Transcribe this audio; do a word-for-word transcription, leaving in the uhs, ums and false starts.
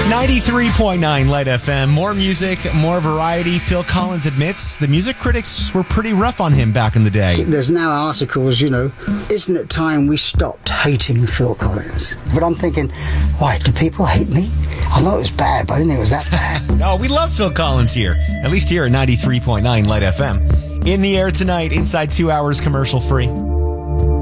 It's ninety-three point nine Light F M. More music, more variety. Phil Collins admits the music critics were pretty rough on him back in the day. There's now articles, you know, isn't it time we stopped hating Phil Collins? But I'm thinking, why, do people hate me? I know it was bad, but I didn't think it was that bad. No, we love Phil Collins here. At least here at ninety-three point nine Light F M. In the air tonight, inside two hours commercial free.